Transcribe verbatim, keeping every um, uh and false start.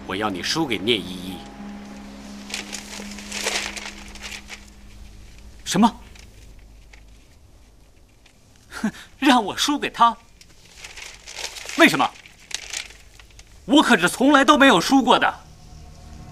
我要你输给聂依依。 什么？哼，让我输给他？为什么？我可是从来都没有输过的。